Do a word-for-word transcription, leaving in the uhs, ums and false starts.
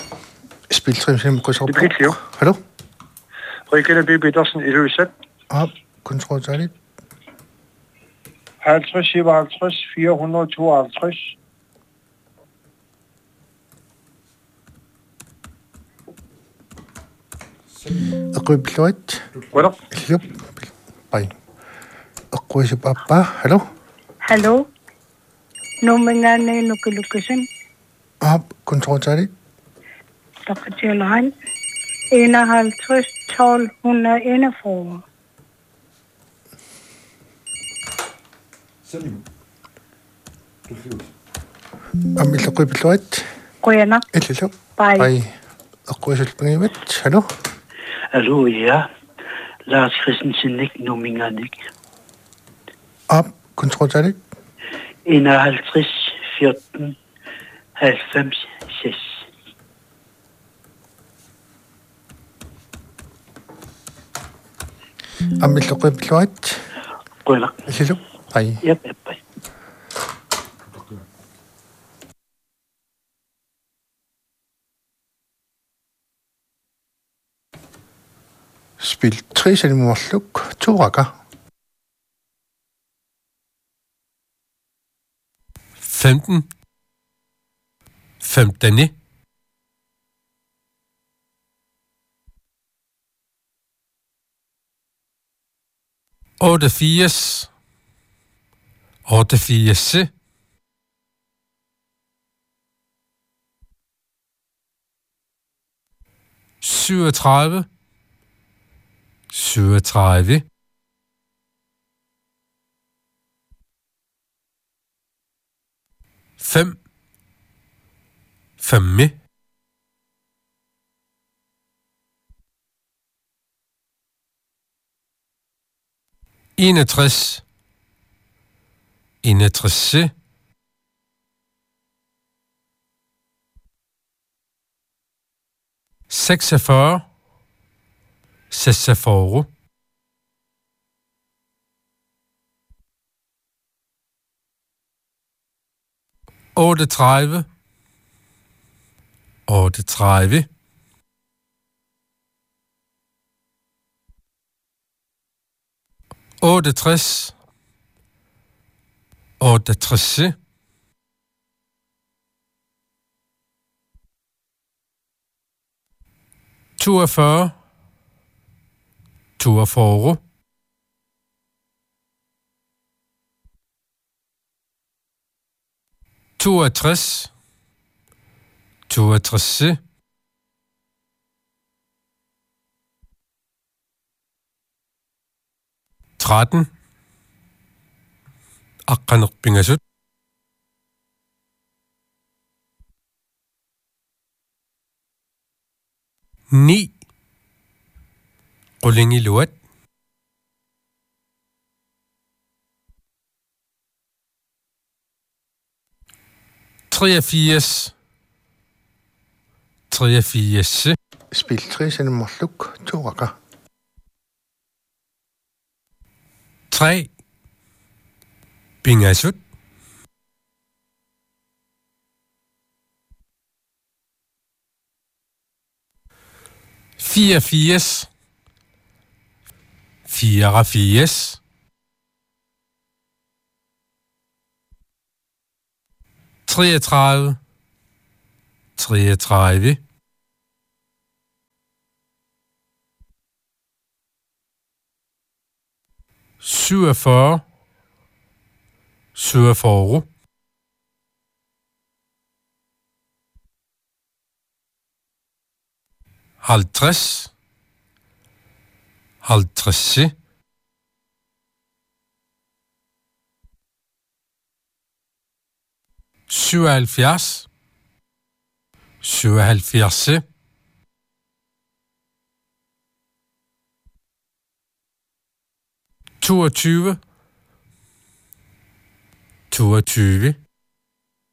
Spil tre fem kryds op. Betriebsliv. Hallo? Rikette B. Petersen, et udsat. Op, kontrol særligt. halvtreds syvoghalvtreds fire hundrede og tooghalvtreds. أقوي بالوقت. Voilà. اليوم. طيب. أقوي شبابا. Hallo? Hallo? Numingane Nukulukusen, Op, kontrol særligt. Dokatjølheim, enoghalvtreds tolv enogfyrre. أم الأقوي بالوقت. Grønner, اليوم. Bye. طيب. أقوي شبابا. Hallo? Hallo, ja. Lars Christensen, Nick Numinganik. Op, kontrol særligt. enoghalvtreds fjorten halvfems seks. أم الأقوي بالوقت. Grønner. اليوم. طيب. Yep, yep, bye. Spil tre selvmordsluk. To rækker. femten, femteni, otteogfirs, otteogfirs, syvogtredive, syvogtredive, fem, femme, enogtres, enogtres, seksogfyrre, seksogfyrre, otteogtredive, otteogtredive, otteogtres, otteogtres, toogfyrre, toogfyrre, toogtres, toogtres, tretten, aqqanerpingasut, ni, qulingiluat, treogfirs, treogfirs, Spil tre selvmordsluk. To rækker. tre, pingasut, fireogfirs, fireogfirs, treogtredive, treogtredive, syvogfyrre, syvogfyrre, halvtreds, halvtreds, syvoghalvfjerds, syvoghalvfjerds, toogtyve, toogtyve,